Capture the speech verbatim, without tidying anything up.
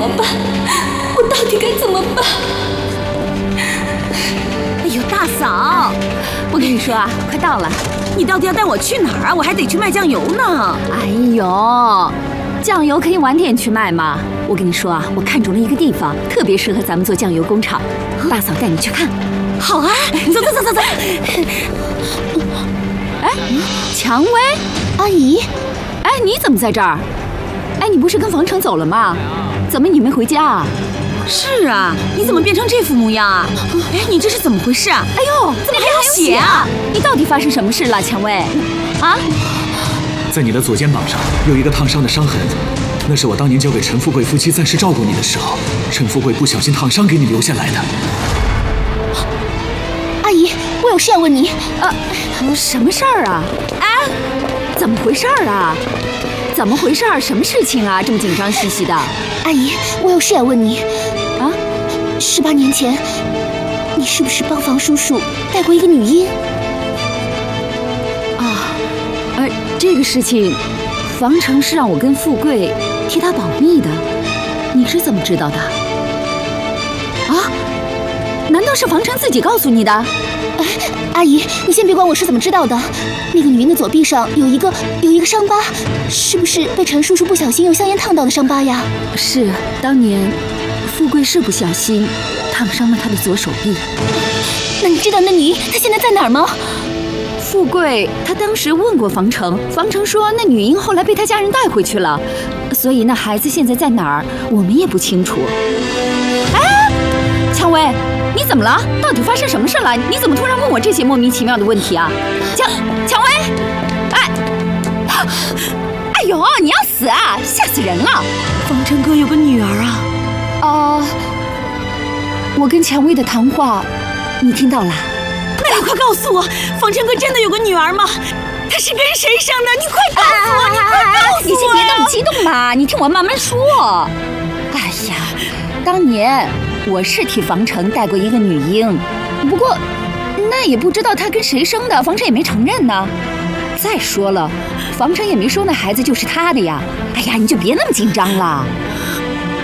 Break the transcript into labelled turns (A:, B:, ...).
A: 么办？我到底该怎么办？
B: 哎呦，大嫂，我跟你说啊，快到了，你到底要带我去哪儿啊？我还得去卖酱油呢。哎呦，酱油可以晚点去卖吗？我跟你说啊，我看中了一个地方，特别适合咱们做酱油工厂。大嫂带你去看。好啊，走走走走走。哎，蔷薇，
A: 阿姨，
B: 哎，你怎么在这儿？哎，你不是跟房成走了吗？怎么你没回家啊？是啊，你怎么变成这副模样啊？哎，你这是怎么回事啊？哎呦，怎么还有血啊？你到底发生什么事了，蔷薇？啊？
C: 在你的左肩膀上有一个烫伤的伤痕，那是我当年交给陈富贵夫妻暂时照顾你的时候，陈富贵不小心烫伤给你留下来的。
A: 阿姨，我有事要问你。
B: 呃，什么事儿啊？啊？怎么回事儿啊？怎么回事儿？什么事情啊？这么紧张兮兮的。
A: 阿姨，我有事要问你。
B: 啊？
A: 十八年前，你是不是帮房叔叔带过一个女婴？
B: 啊，呃，这个事情，房成是让我跟富贵替他保密的。你是怎么知道的？啊？难道是房成自己告诉你的？
A: 哎，阿姨，你先别管我是怎么知道的。那个女婴的左臂上有一个有一个伤疤，是不是被陈叔叔不小心用香烟烫到的伤疤呀？
B: 是，当年富贵是不小心烫伤了他的左手臂。
A: 那你知道那女婴她现在在哪儿吗？
B: 富贵他当时问过房成，房成说那女婴后来被他家人带回去了，所以那孩子现在在哪儿，我们也不清楚。哎，蔷薇，你怎么了？到底发生什么事了？你怎么突然问我这些莫名其妙的问题啊？蔷蔷薇，哎，哎呦，你要死啊！吓死人了！
D: 房成哥有个女儿啊。
B: 哦、呃，我跟蔷薇的谈话，你听到了？
D: 那你快告诉我，房成哥真的有个女儿吗？他是跟谁生的？你快告诉我！你快告诉我！
B: 你先别那么激动嘛，你听我慢慢说。哎呀，当年我是替房成带过一个女婴，不过那也不知道她跟谁生的，房成也没承认呢。再说了，房成也没说那孩子就是他的呀。哎呀，你就别那么紧张了。